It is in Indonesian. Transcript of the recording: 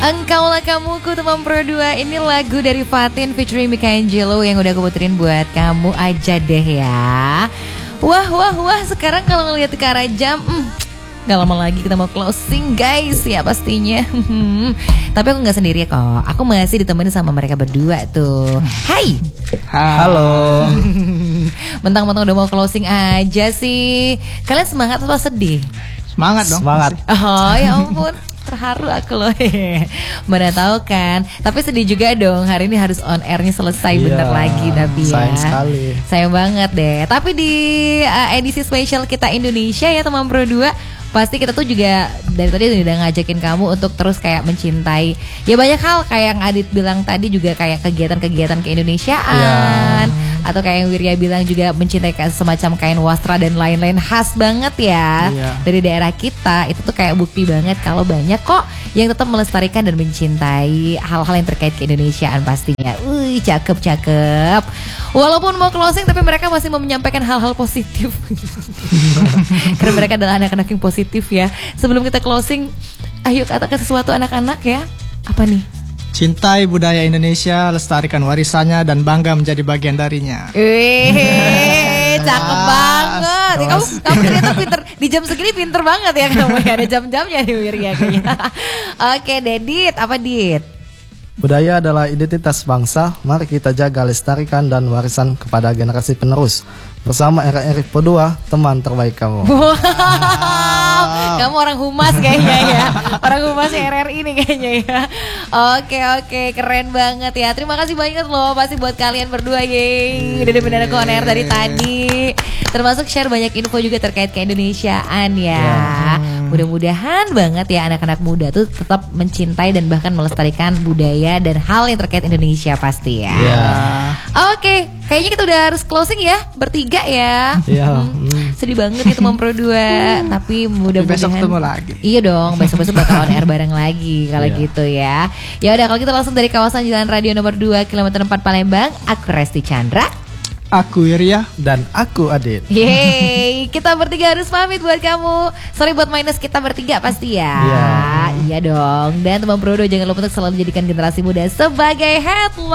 Engkaulah kamuku teman Pro 2. Ini lagu dari Fatin featuring Michelangelo yang udah aku puterin buat kamu aja deh ya. Wah, sekarang kalau ngeliat ke arah jam, gak lama lagi kita mau closing guys ya pastinya. Tapi aku gak sendiri kok. Aku masih ditemenin sama mereka berdua tuh. Hai. Halo. Mentang-mentang udah mau closing aja sih. Kalian semangat atau sedih? Semangat dong. Semangat. Oh ya ampun, terharu aku loh. Mana tahu kan. Tapi sedih juga dong, hari ini harus on airnya selesai bentar lagi tapi ya. Sayang sekali. Sayang banget deh. Tapi di edisi spesial kita Indonesia ya teman Pro 2, pasti kita tuh juga dari tadi udah ngajakin kamu untuk terus kayak mencintai. Ya banyak hal kayak yang Adit bilang tadi juga kayak kegiatan-kegiatan keindonesiaan. Atau kayak yang Wirya bilang juga mencintai kayak semacam kain wastra dan lain-lain khas banget ya dari daerah kita. Itu tuh kayak bukti banget kalau banyak kok yang tetap melestarikan dan mencintai hal-hal yang terkait keindonesiaan pastinya. Cakep. Walaupun mau closing tapi mereka masih mau menyampaikan hal-hal positif. Karena mereka adalah anak-anak yang positif ya. Sebelum kita closing, ayo katakan sesuatu anak-anak ya. Apa nih? Cintai budaya Indonesia, lestarikan warisannya dan bangga menjadi bagian darinya. Cakep banget. Kamu ternyata pinter. Di jam segini pinter banget ya kamu ya. Ada jam-jamnya nih Wirya kayaknya. Oke, Dedit, apa Dit? Budaya adalah identitas bangsa. Mari kita jaga, lestarikan dan warisan kepada generasi penerus. Bersama RRI Pro 2, teman terbaik kamu. Wow, kamu orang humas kayaknya ya. Orang humas RRI nih kayaknya ya. Oke, keren banget ya. Terima kasih banyak loh pasti buat kalian berdua ye. Udah benar aku on air dari tadi. Termasuk share banyak info juga terkait keindonesiaan ya. Mudah-mudahan banget ya anak-anak muda tuh tetap mencintai dan bahkan melestarikan budaya dan hal yang terkait Indonesia pasti ya. Oke, kayaknya kita udah harus closing ya, bertiga ya. Sedih banget itu Pro 2. Tapi mudah-mudahan Besok ketemu lagi. Iya dong, besok bakal on air bareng lagi kalau gitu ya. Ya udah kalau gitu langsung dari kawasan Jalan Radio nomor 2 kilometer 4 Palembang, aku Resti Chandra. Aku Wirya. Dan aku Adit. Yeay, kita bertiga harus pamit buat kamu. Sorry buat minus kita bertiga pasti ya. Iya dong. Dan teman Pro 2 jangan lupa untuk selalu jadikan generasi muda sebagai headline